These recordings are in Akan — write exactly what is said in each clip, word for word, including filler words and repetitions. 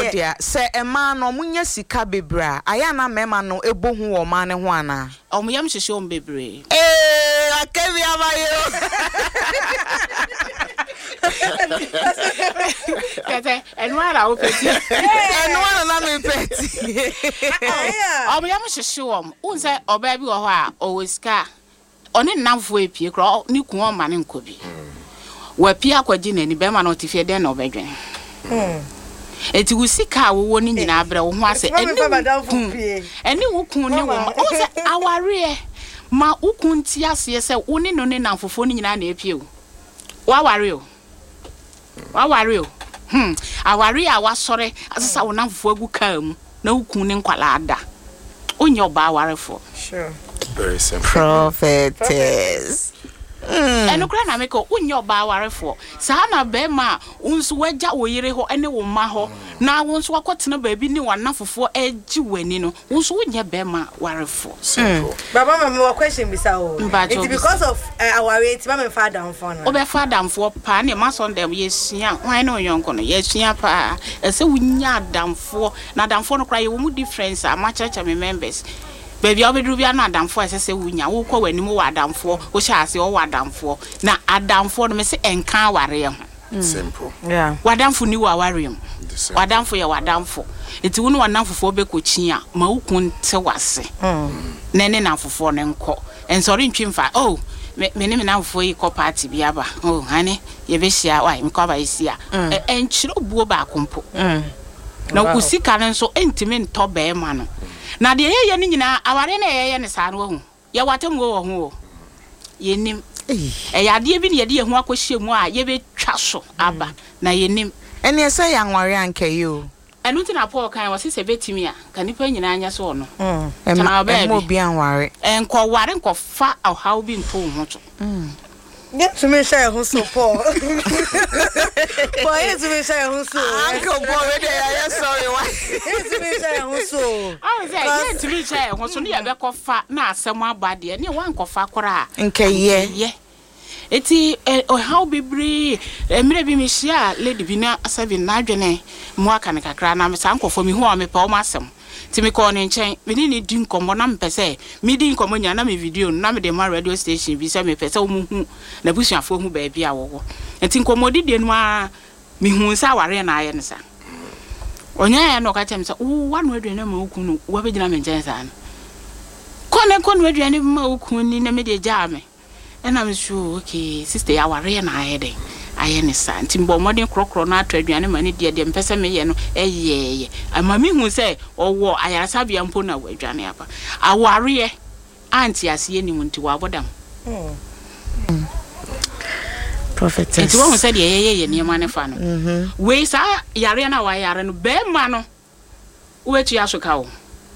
dia se e ma no munya sika bebra aya na mema no ebohu wo ma ne ho ana omuyam hyehye om bebre eh akabi abayo kete enwara opeti enwara na me peti omuyam hyehye om unse oba bi wo ho a oweska oni namfo epie kro ni ku o ma ne nkobi wa pia kwaji na ni be ma no tifie den na obedwen mm eti wusika wo ni nyina abre wo ho ase eni eni wo kun ne wo o se aware ma ukun ti ase se wo ni no ne namfofo ni nyina na epie wo wa ware o wa ware o hm aware a wasore asesa wo namfofo agu ka mu na ukun ne nkwala ada onye oba awarefo sure very simple prophetess Mm. Eno kra na meko unyo ba warefo sa na be ma unsu waja wo yire ho ene wo ma ho na wonsu wakotena ba bi ni wanafofo agi wani no unsu unye be ma warefo simple baba mama wa question bisa o it's because of uh, our rate mama fa down for na obe fa down for pa na ma son dem yesua wan na oyonko no yesua pa ese wunya damfo na damfo no kra ye wo mu difference ama church members baby obedru bia na adamfo asese wunya wo kwa wani mu wa adamfo wo sha ase wo wa adamfo na adamfo no me se enka aware ho simple yeah wadamfo ni wa aware mu wadamfo ye wadamfo eti wo no wanamfofo be kochi a ma wukun te wase mm na ne namfofo ne nko ensori ntwimfa oh me me ne namfofo yi ko party bia ba oh hani ye be hia wai me ko ba isia enchiro buo ba kompo mm na kusika ne nso entime nto be ma no na de ye ni nyina aware na ye ne sa no hu ye watem wo ho ye nim eh ya de bi ne ye de hu akohye mu a ye be twa so aba na ye nim ene ese ya nware anka yo enu ti na Paul kan wo se betimi a kanipa nyina anya so no mm e mo bi anware enko ware enko fa how bi nto ho to mm yeah to me share who so Paul boy to me share who so uncle boy we dey ya sorry why to me share who so I say yeah to me share who so ne ya be ko fa na asem abade ne wan ko fa kora nke ye ye eti o how bibri emire bi mi hia lady bi na seven na adwene mu aka ne kakra na me san kofo mi hu o me pa o masem ti me ko ne nchen me ni ni di nkomo na me pese me di nkomo nya na me video na me de ma radio station bi se me pese o mu hu na busuafo hu ba bia wo eti nkomo di de no a me hu sa ware na aye ne sa onya ya no ka chem se wo wanu adwene ma oku no wo be gina me nchen sa no kone kone adwene ma oku ni na me de ja me and I'm sure okay sister ya ware na aye de aye ne sa ntimbo modern krokro na atwaduane mani de de mpese me ye no eyeye ama mi hu se owo ayarasa bia mpo na wadwane apa aware anti asiye ni munti wa bodam mm prophetess enti wo se de yeye ne ma ne fa no mhm we sa yare na wa yare no be ma no wetu asoka wo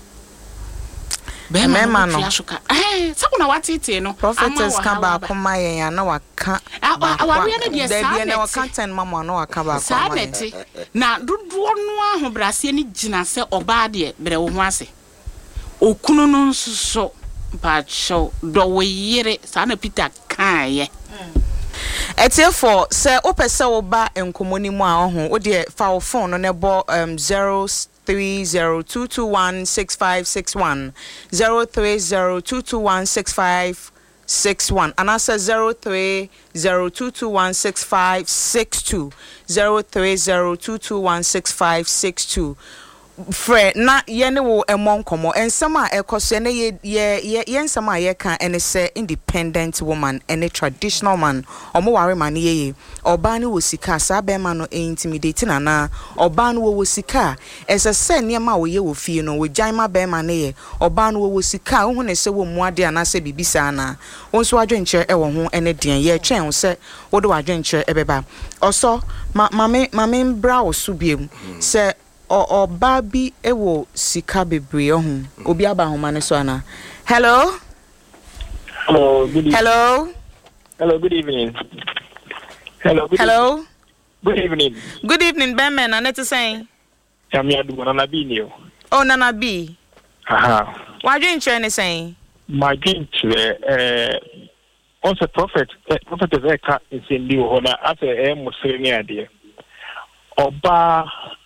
be ma no asoka eh sakuna watete no prophetess ka ba akoma yen ya na waka aware na de sa de na waka ten mama na waka ba akoma sa beti na dodo no ahobrase ni gina se oba de bre wo ho ase okunu no nsoso ba show do we yire sa na Peter kan ye etie for se opese wo ba enkomoni mu a ho wo de fa wo phone no ne bo um zero three zero two two one six five six one zero three zero two two one six five six one and answer zero three zero two two one six five six two zero three zero two two one six five six two Fre na ye ne wo emon komo ensama ekoso ne ye ye ye ensama ye kan ene se independent woman ene traditional man omo ware man ye oba ne wo sika sa be man no intimidate na na oba no wo sika ese se ne ma wo ye wo fie no wo jan ma be man ye oba no wo sika wo ne se wo mu ade ana se bibisa na wonso adwenche e wo ho ene den ye twen wo se wo do adwenche e beba oso mame mame bra wo so biem se o baby ewo sika bebre ohun obi aba homa ne so ana hello hello good evening hello hello good evening hello good hello evening. good evening good evening Benman and it's saying yami adu nana bi ni o oh nana bi aha why you trying to say my dream eh on the prophet prophet Zeka is in the hona as a muslim ade oba